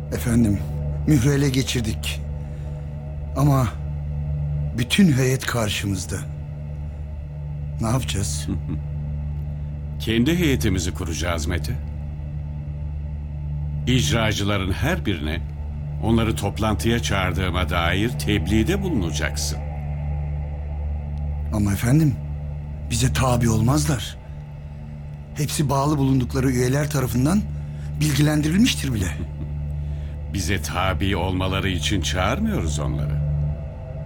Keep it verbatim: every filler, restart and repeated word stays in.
Efendim, mührü ele geçirdik. Ama bütün heyet karşımızda. Ne yapacağız? Kendi heyetimizi kuracağız Mete. İcracıların her birine onları toplantıya çağırdığıma dair tebliğde bulunacaksın. Ama efendim, bize tabi olmazlar. Hepsi bağlı bulundukları üyeler tarafından bilgilendirilmiştir bile. Bize tabi olmaları için çağırmıyoruz onları.